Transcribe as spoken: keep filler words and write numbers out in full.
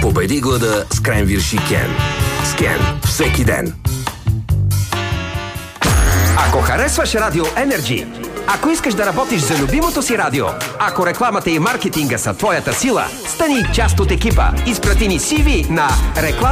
Победи глада с кренвирши Кен. С Кен всеки ден. Ако харесваш Радио Енерджи, ако искаш да работиш за любимото си радио, ако рекламата и маркетинга са твоята сила, стани част от екипа. Изпрати ни си ви на реклама